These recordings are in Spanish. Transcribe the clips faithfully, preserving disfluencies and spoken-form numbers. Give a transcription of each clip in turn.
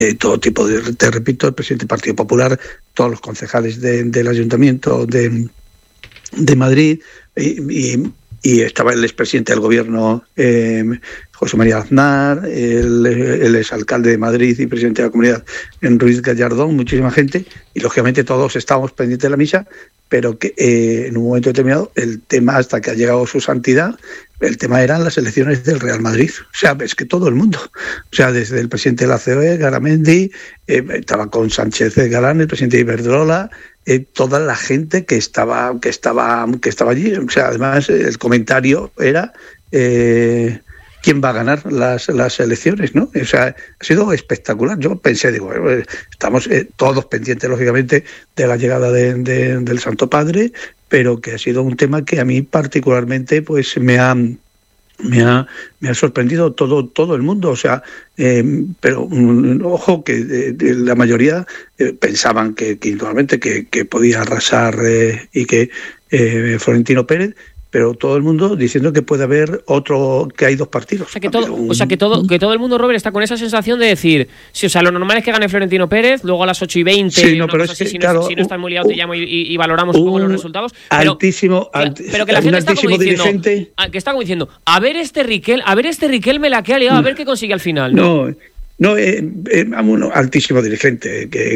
eh, todo tipo de, te repito, el presidente del Partido Popular, todos los concejales de, del Ayuntamiento de, de Madrid, y, y, y estaba el expresidente del Gobierno, eh, José María Aznar, el, el exalcalde de Madrid y presidente de la comunidad, en Ruiz Gallardón, muchísima gente, y lógicamente todos estábamos pendientes de la misa, pero que eh, en un momento determinado el tema, hasta que ha llegado su santidad, el tema eran las elecciones del Real Madrid. O sea, es que todo el mundo, o sea, desde el presidente de la C O E, Garamendi, eh, estaba con Sánchez Galán, el presidente de Iberdrola, eh, toda la gente que estaba, que estaba, que estaba allí. O sea, además el comentario era eh, quién va a ganar las, las elecciones, ¿no? O sea, ha sido espectacular. Yo pensé, digo, eh, estamos eh, todos pendientes, lógicamente, de la llegada de, de, del Santo Padre, pero que ha sido un tema que a mí particularmente pues me ha me ha me ha sorprendido todo todo el mundo, o sea, eh, pero um, ojo que de, de la mayoría eh, pensaban que, que indudablemente que, que podía arrasar eh, y que eh, Florentino Pérez, pero todo el mundo diciendo que puede haber otro, que hay dos partidos. O sea, que todo, un... o sea, que todo, que todo el mundo, Robert, está con esa sensación de decir, sí, o sea, lo normal es que gane Florentino Pérez, luego a las ocho y veinte, sí, no, pero es que, si, claro, no, si no estás muy liado te llamo y, y, y valoramos un poco los resultados. Pero, altísimo, alt, pero que la gente está como diciendo, dirigente. que está como diciendo, a ver este Riquel, a ver este Riquelme la que ha liado, a ver qué consigue al final, ¿no? No, no, eh, eh, un altísimo dirigente que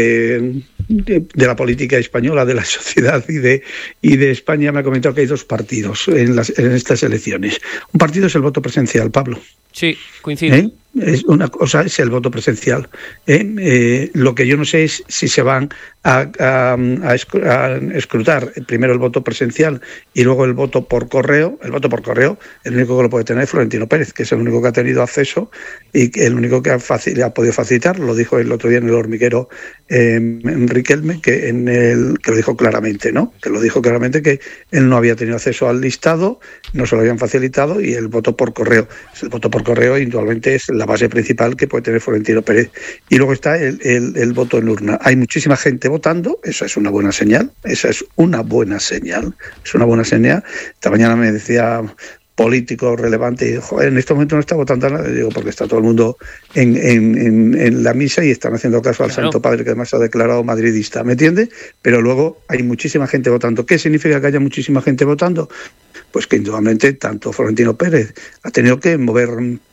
de, de, de la política española, de la sociedad y de y de España me ha comentado que hay dos partidos en las en estas elecciones. Un partido es el voto presencial, Pablo. Sí, coincido. ¿Eh? Es una cosa es el voto presencial. ¿eh? Eh, lo que yo no sé es si se van a, a, a escrutar primero el voto presencial y luego el voto por correo. El voto por correo, el único que lo puede tener es Florentino Pérez, que es el único que ha tenido acceso y el único que ha, facil, ha podido facilitar. Lo dijo el otro día en el hormiguero eh, Riquelme, que en el que lo dijo claramente, ¿no? Que lo dijo claramente que él no había tenido acceso al listado, no se lo habían facilitado, y el voto por correo. El voto por correo indudablemente es la base principal que puede tener Florentino Pérez. Y luego está el, el, el voto en urna. Hay muchísima gente votando, eso es una buena señal, esa es una buena señal, es una buena señal. Esta mañana me decía político relevante y joder, en este momento no está votando nada, digo, porque está todo el mundo en, en, en, en la misa y están haciendo caso al claro. Santo Padre, que además se ha declarado madridista, ¿me entiende? Pero luego hay muchísima gente votando. ¿Qué significa que haya muchísima gente votando? Pues que indudablemente tanto Florentino Pérez ha tenido que mover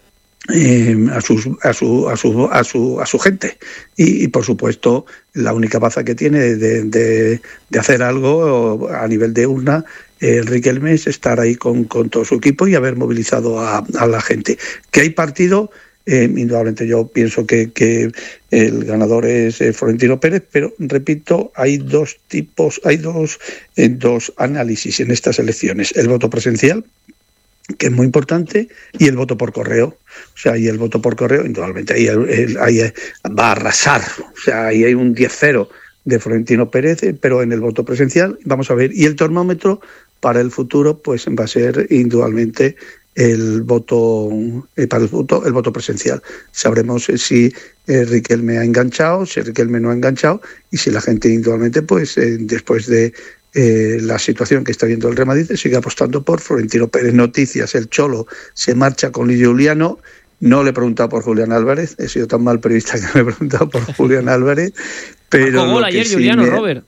Eh, a, sus, a, su, a, su, a, su, a su gente y, y por supuesto la única baza que tiene de, de, de hacer algo a nivel de urna eh, Riquelme es estar ahí con, con todo su equipo y haber movilizado a, a la gente. Que hay partido, eh, indudablemente yo pienso que, que el ganador es eh, Florentino Pérez, pero repito, hay dos tipos, hay dos, eh, dos análisis en estas elecciones: el voto presencial, que es muy importante, y el voto por correo. O sea, y el voto por correo, indudablemente, ahí, ahí va a arrasar. O sea, ahí hay un diez cero de Florentino Pérez, pero en el voto presencial, vamos a ver. Y el termómetro para el futuro, pues va a ser indudablemente el voto, eh, para el voto, el voto presencial. Sabremos eh, si eh, Riquelme ha enganchado, si Riquelme no ha enganchado, y si la gente indudablemente, pues eh, después de Eh, la situación que está viendo el Real Madrid, sigue apostando por Florentino Pérez. Noticias: el Cholo se marcha con Juliano. No le he preguntado por Julián Álvarez, he sido tan mal periodista que me he preguntado por Julián Álvarez, pero gol ayer sí Juliano, me... Robert.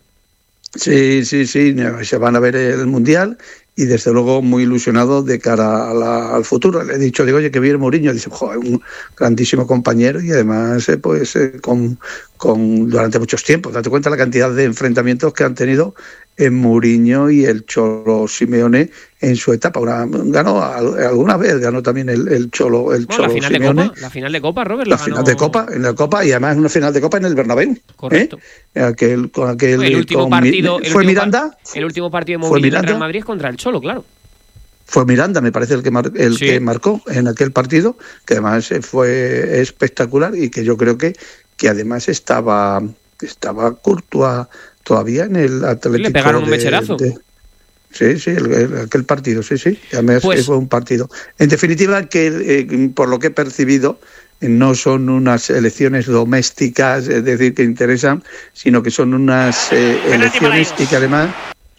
Sí, sí, sí, se van a ver el Mundial y desde luego muy ilusionado de cara a la, al futuro. Le he dicho, digo, oye, que viene Mourinho, dice, joder, un grandísimo compañero y además eh, pues eh, con, con durante muchos tiempos. Date cuenta la cantidad de enfrentamientos que han tenido en Mourinho y el Cholo Simeone en su etapa. Una, ganó alguna vez, ganó también el, el Cholo, el bueno, Cholo la final Simeone. de Copa, la final de Copa, Robert. La, la final ganó... de Copa, en la Copa, y además una final de Copa en el Bernabéu. Correcto. ¿eh? Aquel, con aquel, el último con, partido. ¿Fue el Miranda? Último, el último partido de Mourinho en Real Madrid es contra el Cholo, claro. Fue Miranda, me parece, el que mar, el sí. que marcó en aquel partido, que además fue espectacular y que yo creo que, que además estaba, estaba Courtois todavía en el Atlético. Le pegaron de, un mecherazo. De, Sí, sí, el, el, aquel partido, sí, sí. Además pues, fue un partido. En definitiva, que eh, por lo que he percibido, no son unas elecciones domésticas, es decir, que interesan, sino que son unas eh, elecciones y que además...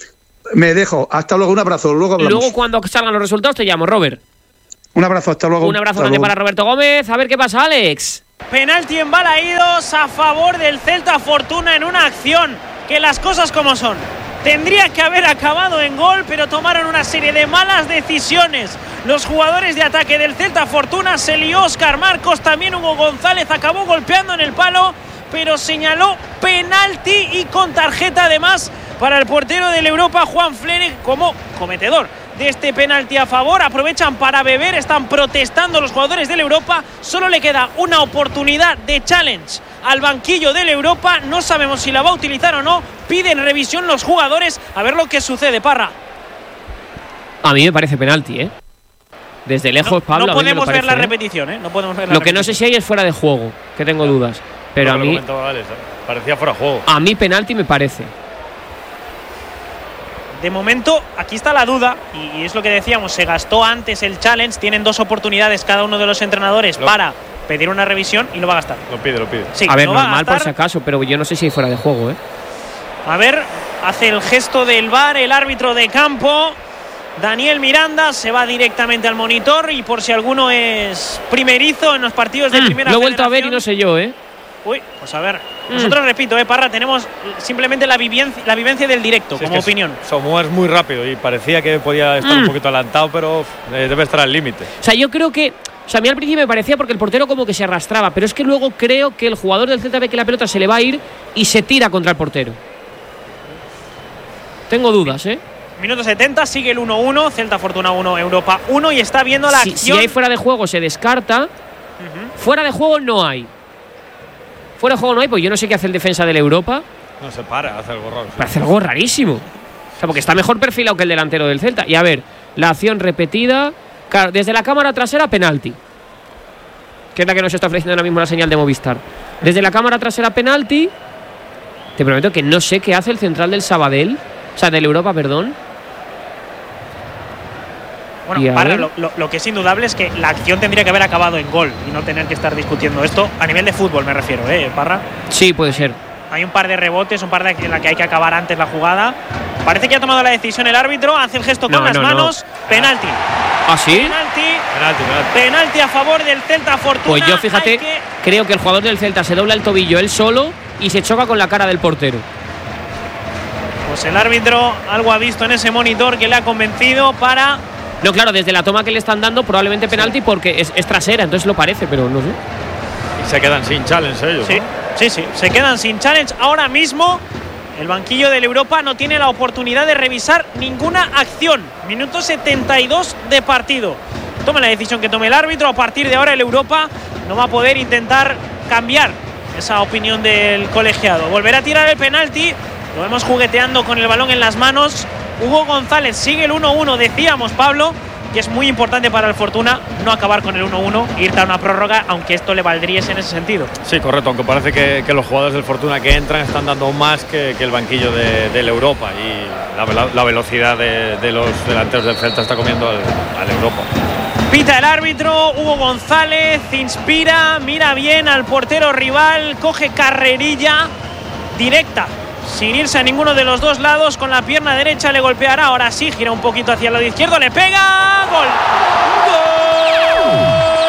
Me dejo. Hasta luego. Un abrazo. Luego hablamos. Luego, cuando salgan los resultados, te llamo, Robert. Un abrazo. Hasta luego. Un abrazo grande para Roberto Gómez. A ver qué pasa, Alex. Penalti en Balaídos a favor del Celta Fortuna en una acción que las cosas como son. Tendría que haber acabado en gol, pero tomaron una serie de malas decisiones. Los jugadores de ataque del Celta Fortuna, se lió Óscar Marcos, también Hugo González acabó golpeando en el palo, pero señaló penalti y con tarjeta además para el portero del Europa, Juan Flere, como cometedor de este penalti a favor. Aprovechan para beber, están protestando los jugadores del Europa. Solo le queda una oportunidad de challenge al banquillo del Europa. No sabemos si la va a utilizar o no. Piden revisión los jugadores. A ver lo que sucede, Parra. A mí me parece penalti, ¿eh? Desde lejos, no, Pablo. No podemos parece, ver la ¿eh? repetición, ¿eh? No podemos ver la Lo que repetición. no sé si hay es fuera de juego, que tengo dudas. Pero no, a mí. Alex, parecía fuera de juego. A mí penalti me parece. De momento, aquí está la duda, y es lo que decíamos, se gastó antes el challenge, tienen dos oportunidades cada uno de los entrenadores lo, para pedir una revisión y lo va a gastar. Lo pide, lo pide. Sí, a ver, no normal por si acaso, pero yo no sé si hay fuera de juego, ¿eh? A ver, hace el gesto del V A R el árbitro de campo, Daniel Miranda, se va directamente al monitor y por si alguno es primerizo en los partidos de mm, primera lo he vuelto federación, a ver y no sé yo, ¿eh? Uy, pues a ver, nosotros, mm. repito, eh, Parra, tenemos simplemente la vivencia, la vivencia del directo, sí, como es opinión. Samoa es muy rápido y parecía que podía estar mm. un poquito adelantado, pero eh, debe estar al límite. O sea, yo creo que, o sea, a mí al principio me parecía porque el portero como que se arrastraba, pero es que luego creo que el jugador del Celta ve que la pelota se le va a ir y se tira contra el portero. Tengo dudas, ¿eh? Minuto setenta, sigue el uno uno, Celta Fortuna uno, Europa uno y está viendo la si, acción. Si hay fuera de juego se descarta, uh-huh. Fuera de juego no hay. Fuera de juego no hay, pues yo no sé qué hace el defensa del Europa. No se para, hace algo raro. Sí. Hace algo rarísimo. O sea, porque está mejor perfilado que el delantero del Celta. Y a ver, la acción repetida. Claro, desde la cámara trasera, penalti. Que es la que nos está ofreciendo ahora mismo la señal de Movistar. Desde la cámara trasera, penalti. Te prometo que no sé qué hace el central del Sabadell. O sea, del Europa, perdón. Bueno, para, lo, lo, lo que es indudable es que la acción tendría que haber acabado en gol y no tener que estar discutiendo esto a nivel de fútbol, me refiero, ¿eh, Parra? Sí, puede ser. Hay un par de rebotes, un par de en la que hay que acabar antes la jugada. Parece que ha tomado la decisión el árbitro, hace el gesto con no, las no, manos. No. Penalti. ¿Ah, sí? Penalti. Penalti, penalti. Penalti a favor del Celta Fortuna. Pues yo, fíjate, que... creo que el jugador del Celta se dobla el tobillo él solo y se choca con la cara del portero. Pues el árbitro algo ha visto en ese monitor que le ha convencido para... No, claro, desde la toma que le están dando probablemente penalti porque es, es trasera, entonces lo parece, pero no sé. Y se quedan sin challenge ellos, sí, ¿no? Sí, sí, se quedan sin challenge. Ahora mismo el banquillo del Europa no tiene la oportunidad de revisar ninguna acción. Minuto setenta y dos de partido. Tome la decisión que tome el árbitro. A partir de ahora el Europa no va a poder intentar cambiar esa opinión del colegiado. Volverá a tirar el penalti. Lo vemos jugueteando con el balón en las manos. Hugo González sigue el uno uno, decíamos, Pablo, que es muy importante para el Fortuna no acabar con el uno uno e irte a una prórroga, aunque esto le valdríese en ese sentido. Sí, correcto, aunque parece que, que los jugadores del Fortuna que entran están dando más que, que el banquillo de, del Europa y la, la velocidad de, de los delanteros del Celta está comiendo al, al Europa. Pita el árbitro, Hugo González inspira, mira bien al portero rival, coge carrerilla directa, sin irse a ninguno de los dos lados, con la pierna derecha le golpeará, ahora sí, gira un poquito hacia el lado izquierdo, le pega, gol. ¡Gol!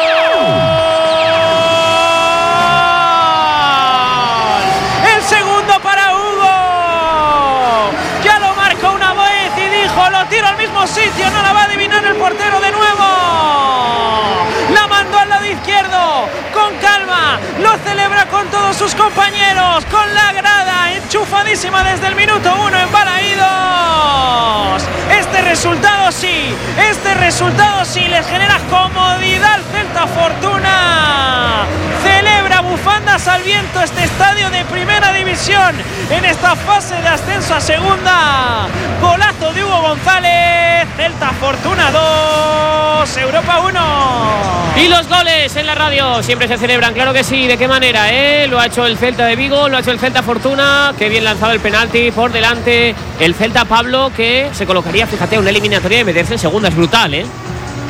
El segundo para Hugo, ya lo marcó una vez y dijo, lo tiro al mismo sitio, no la va a adivinar el portero de nuevo, la mandó al lado izquierdo, con calma, lo celebra con todos sus compañeros, con la grada enchufadísima desde el minuto uno en Balaídos. Este resultado sí, este resultado sí les genera comodidad al Celta Fortuna. Celebra bufandas al viento este estadio de primera división en esta fase de ascenso a segunda. Golazo de Hugo González, Celta Fortuna dos, Europa uno. Y los goles en la radio siempre se celebran, claro que sí. ¿De qué manera, eh? Lo ha hecho el Celta de Vigo, lo ha hecho el Celta Fortuna. Qué bien lanzado el penalti por delante. El Celta, Pablo, que se colocaría, fíjate, una eliminatoria de meterse en segunda. Es brutal, ¿eh?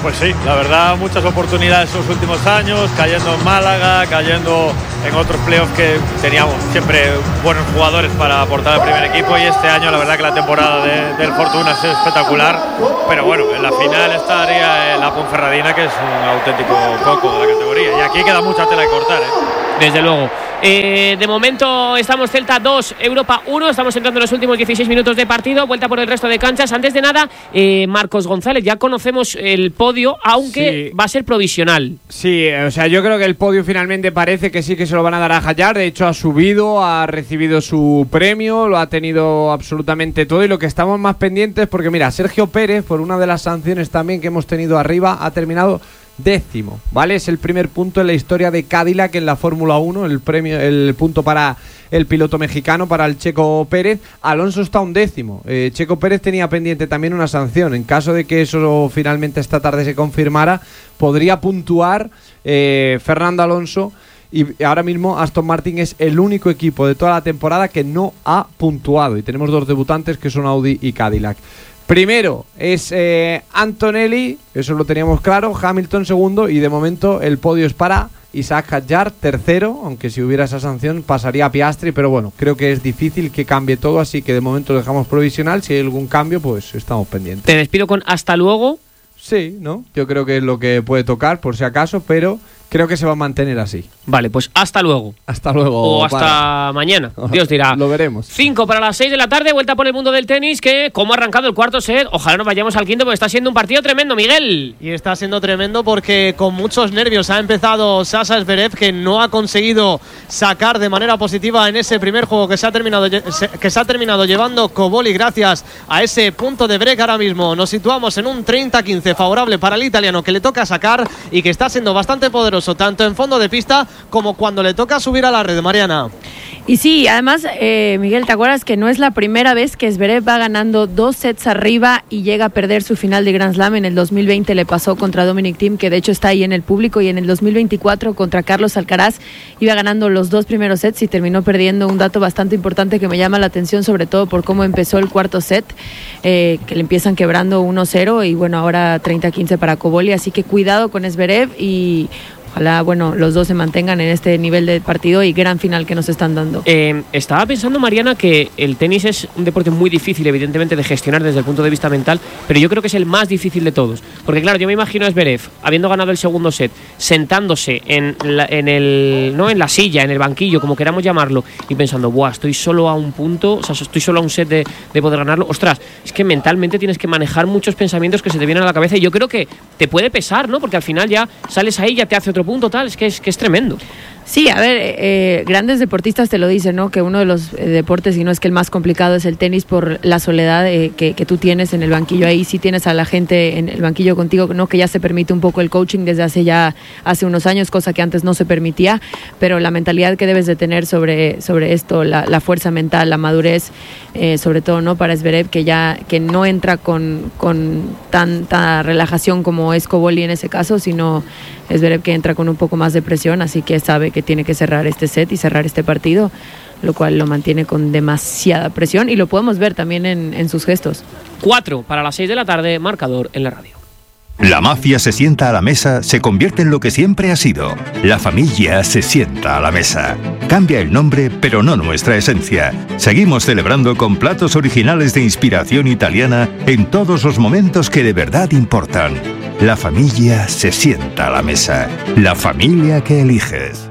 Pues sí, la verdad, muchas oportunidades en los últimos años, cayendo en Málaga, cayendo en otros playoffs que teníamos siempre buenos jugadores para aportar al primer equipo, y este año la verdad que la temporada de, del Fortuna es espectacular, pero bueno, en la final estaría la Ponferradina, que es un auténtico coco de la categoría, y aquí queda mucha tela que cortar, ¿eh? Desde luego. Eh, de momento estamos Celta dos, Europa uno. Estamos entrando en los últimos dieciséis minutos de partido. Vuelta por el resto de canchas. Antes de nada, eh, Marcos González, ya conocemos el podio, aunque sí va a ser provisional. Sí, o sea, yo creo que el podio finalmente parece que sí que se lo van a dar a Hallar. De hecho, ha subido, ha recibido su premio, lo ha tenido absolutamente todo. Y lo que estamos más pendientes, porque mira, Sergio Pérez, por una de las sanciones también que hemos tenido arriba, ha terminado décimo, ¿vale? Es el primer punto en la historia de Cadillac en la Fórmula uno, el premio, el punto para el piloto mexicano, para el Checo Pérez. Alonso está un décimo. Eh, Checo Pérez tenía pendiente también una sanción. En caso de que eso finalmente esta tarde se confirmara, podría puntuar eh, Fernando Alonso. Y ahora mismo Aston Martin es el único equipo de toda la temporada que no ha puntuado. Y tenemos dos debutantes que son Audi y Cadillac. Primero es eh, Antonelli, eso lo teníamos claro. Hamilton segundo, y de momento el podio es para Isaac Hadjar tercero, aunque si hubiera esa sanción pasaría a Piastri, pero bueno, creo que es difícil que cambie todo, así que de momento lo dejamos provisional. Si hay algún cambio, pues estamos pendientes. Te despido con hasta luego. Sí, ¿no? Yo creo que es lo que puede tocar, por si acaso, pero creo que se va a mantener así. Vale, pues hasta luego. Hasta luego. O hasta para. mañana, Dios dirá. Lo veremos. Cinco para las seis de la tarde, vuelta por el mundo del tenis, que como ha arrancado el cuarto set, ojalá nos vayamos al quinto, porque está siendo un partido tremendo, Miguel. Y está siendo tremendo porque con muchos nervios ha empezado Sasha Zverev, que no ha conseguido sacar de manera positiva en ese primer juego que se ha terminado, que se ha terminado llevando Cobolli gracias a ese punto de break. Ahora mismo nos situamos en un treinta quince favorable para el italiano, que le toca sacar y que está siendo bastante poderoso tanto en fondo de pista como cuando le toca subir a la red, Mariana. Y sí, además, eh, Miguel, ¿te acuerdas que no es la primera vez que Zverev va ganando dos sets arriba y llega a perder su final de Grand Slam? En el dos mil veinte le pasó contra Dominic Thiem, que de hecho está ahí en el público, y en el dos mil veinticuatro contra Carlos Alcaraz iba ganando los dos primeros sets y terminó perdiendo. Un dato bastante importante que me llama la atención, sobre todo por cómo empezó el cuarto set, eh, que le empiezan quebrando uno cero y bueno, ahora treinta quince para Cobolli, así que cuidado con Zverev y ojalá, bueno, los dos se mantengan en este nivel de partido y gran final que nos están dando. Eh, estaba pensando, Mariana, que el tenis es un deporte muy difícil, evidentemente, de gestionar desde el punto de vista mental, pero yo creo que es el más difícil de todos. Porque, claro, yo me imagino a Zverev, habiendo ganado el segundo set, sentándose en la, en el, no en la silla, en el banquillo, como queramos llamarlo, y pensando, buah, estoy solo a un punto, o sea, estoy solo a un set de, de poder ganarlo. Ostras, es que mentalmente tienes que manejar muchos pensamientos que se te vienen a la cabeza, y yo creo que te puede pesar, ¿no? Porque al final ya sales ahí, ya te hace otro punto, tal, es que es, que es tremendo. Sí, a ver, eh, grandes deportistas te lo dicen, ¿no? Que uno de los eh, deportes, y no es que el más complicado, es el tenis por la soledad eh, que, que tú tienes en el banquillo. Ahí sí tienes a la gente en el banquillo contigo, ¿no? Que ya se permite un poco el coaching desde hace ya hace unos años, cosa que antes no se permitía, pero la mentalidad que debes de tener sobre, sobre esto, la, la fuerza mental, la madurez, eh, sobre todo, ¿no? Para Zverev, que ya que no entra con, con tanta relajación como es Cobolli en ese caso, sino Zverev que entra con un poco más de presión, así que sabe que tiene que cerrar este set y cerrar este partido, lo cual lo mantiene con demasiada presión y lo podemos ver también en, en sus gestos. Cuatro para las seis de la tarde, marcador en la radio. La mafia se sienta a la mesa, se convierte en lo que siempre ha sido. La familia se sienta a la mesa. Cambia el nombre, pero no nuestra esencia. Seguimos celebrando con platos originales de inspiración italiana en todos los momentos que de verdad importan. La familia se sienta a la mesa. La familia que eliges.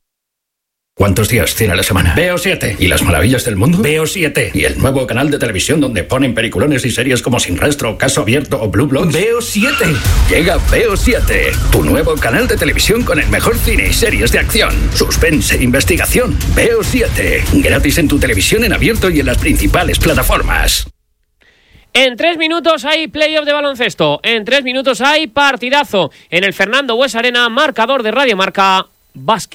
¿Cuántos días tiene la semana? Veo siete. ¿Y las maravillas del mundo? Veo siete. ¿Y el nuevo canal de televisión donde ponen peliculones y series como Sin Rastro, Caso Abierto o Blue Bloods? Veo siete. Llega Veo siete, tu nuevo canal de televisión con el mejor cine y series de acción, suspense e investigación. Veo siete. Gratis en tu televisión en abierto y en las principales plataformas. En tres minutos hay playoff de baloncesto. En tres minutos hay partidazo en el Fernando Buesa Arena, marcador de Radio Marca Básquet.